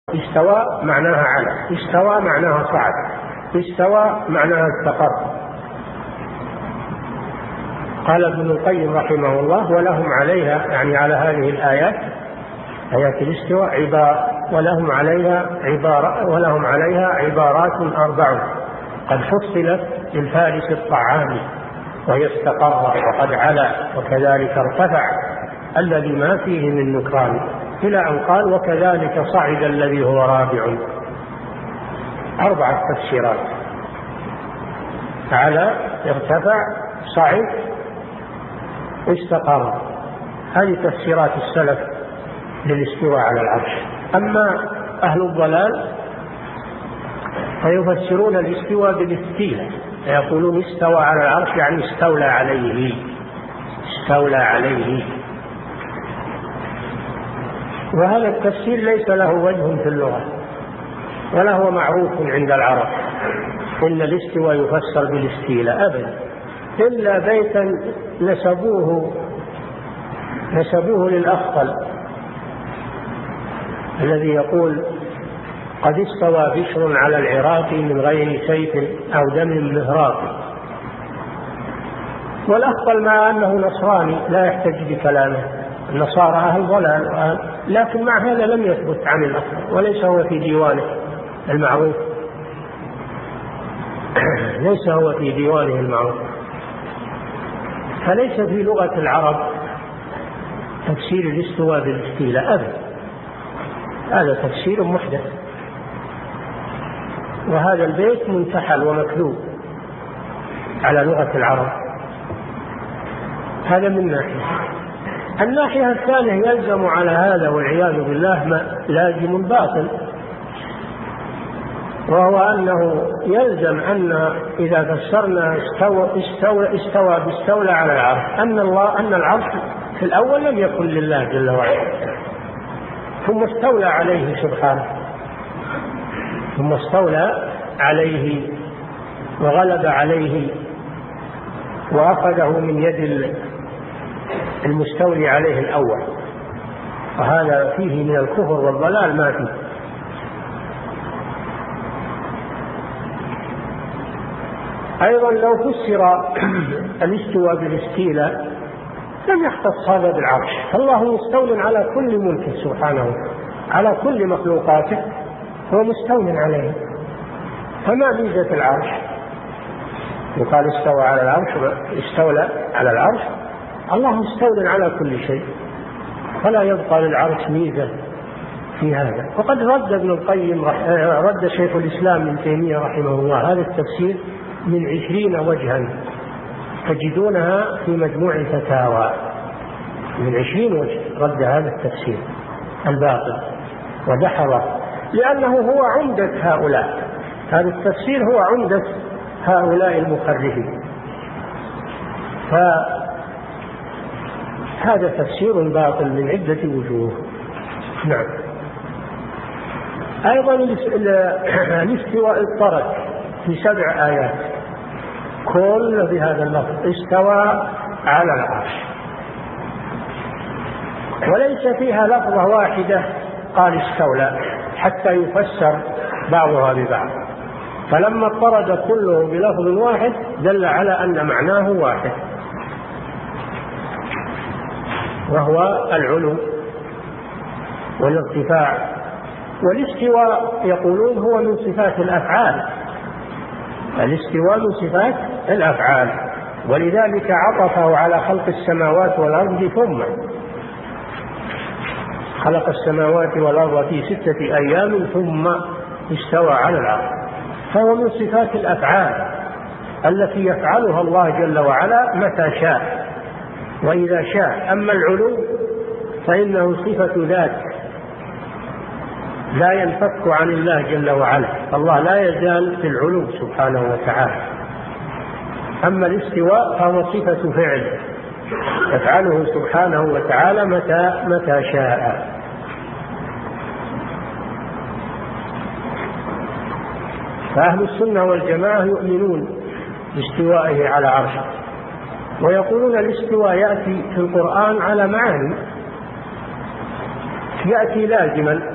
استوى معناها على، استوى معناها صعد، استوى معناها استقر. قال ابن القيم رحمه الله: ولهم عليها، يعني على هذه الآيات، آيات الاستواء، ولهم عليها عبارات 4 قد فصلت للفارس الطعام، وهي استقر وقد علا وكذلك ارتفع الذي ما فيه من نكران، إلى أن قال: وكذلك صعد الذي هو رابع. 4 تفسيرات: على، ارتفع، صعد، استقر. هذه تفسيرات السلف للاستواء على العرش. أما أهل الضلال فيفسرون الاستواء بالاستيلاء، يقولون استوى على العرش يعني استولى عليه، استولى عليه. وهذا التفسير ليس له وجه في اللغة ولا هو معروف عند العرب، إن الاستواء يفسر بالاستيلاء أبدا، إلا بيتا نسبوه للأخطل الذي يقول: قد استوى بشر على العراق من غير سيف أو دم مهراق. والأخطل مع أنه نصراني لا يحتج بكلامه، النصارى أهل ضلال، لكن مع هذا لم يثبت عن الأخطل، وليس هو في ديوانه المعروف، ليس هو في ديوانه المعروف. فليس في لغة العرب تفسير الاستواء بالاستيلاء أبدا، هذا تفسير محدث، وهذا البيت منتحل ومكذوب على لغة العرب. هذا من ناحية. الناحية الثانية يلزم على هذا والعياذ بالله لازم باطل، وهو أنه يلزم أن إذا فسرنا استوى باستولى على العرش أن العرش في الأول لم يكن لله جل وعلا، ثم استولى عليه سبحانه، ثم استولى عليه وغلب عليه وأخذه من يد المستولي عليه الأول، وهذا فيه من الكفر والضلال ما فيه. أيضا لو فسر الاستواء بالاستيلاء لم يختص هذا بالعرش، الله مستول على كل ملك سبحانه، على كل مخلوقاته هو مستول عليه، فما ميزة العرش؟ يقال استوى على العرش، استولى على العرش، الله مستول على كل شيء، فلا يبقى للعرش ميزة في هذا. وقد رد ابن القيم رد شيخ الإسلام ابن تيمية رحمه الله هذا التفسير من 20 وجها، تجدونها في مجموع الفتاوى، من 20 وجه رد هذا التفسير الباطل ودحره، لأنه هو عمدة هؤلاء، هذا التفسير هو عمدة هؤلاء المخرفين، فهذا تفسير باطل من عدة وجوه. نعم. أيضا الاستواء اضطرد في 7 آيات كل بهذا اللفظ: استوى على العرش، وليس فيها لفظة واحدة قال استولى حتى يفسر بعضها ببعض، فلما اضطرد كله بلفظ واحد دل على أن معناه واحد، وهو العلو والارتفاع. والاستواء يقولون هو من صفات الأفعال، الاستواء من صفات الأفعال، ولذلك عطفه على خلق السماوات والأرض، ثم خلق السماوات والأرض في 6 أيام ثم استوى على العرش، فهو من صفات الأفعال التي يفعلها الله جل وعلا متى شاء وإذا شاء. أما العلو فإنه صفة ذات لا ينفك عن الله جل وعلا، الله لا يزال في العلو سبحانه وتعالى. أما الاستواء فهو صفة فعل يفعله سبحانه وتعالى متى شاء. فأهل السنة والجماعة يؤمنون باستوائه على عرشه، ويقولون الاستواء يأتي في القرآن على معاني، يأتي لازما